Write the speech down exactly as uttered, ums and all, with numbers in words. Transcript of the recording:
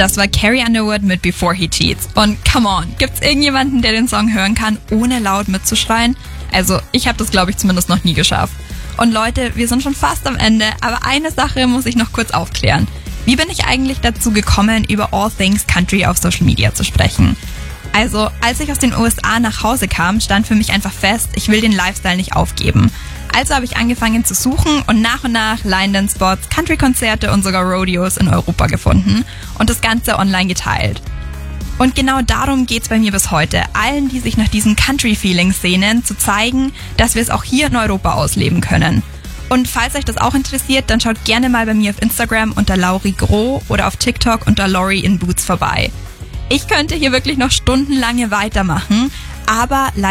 Das war Carrie Underwood mit Before He Cheats. Und come on, gibt's irgendjemanden, der den Song hören kann, ohne laut mitzuschreien? Also, ich habe das, glaube ich, zumindest noch nie geschafft. Und Leute, wir sind schon fast am Ende, aber eine Sache muss ich noch kurz aufklären. Wie bin ich eigentlich dazu gekommen, über All Things Country auf Social Media zu sprechen? Also, als ich aus den U S A nach Hause kam, stand für mich einfach fest, ich will den Lifestyle nicht aufgeben. Also habe ich angefangen zu suchen und nach und nach Line-Dance-Spots, Country-Konzerte und sogar Rodeos in Europa gefunden und das Ganze online geteilt. Und genau darum geht's bei mir bis heute, allen, die sich nach diesen Country-Feelings sehnen, zu zeigen, dass wir es auch hier in Europa ausleben können. Und falls euch das auch interessiert, dann schaut gerne mal bei mir auf Instagram unter Lauri Groh oder auf TikTok unter Lori in Boots vorbei. Ich könnte hier wirklich noch stundenlange weitermachen, aber leider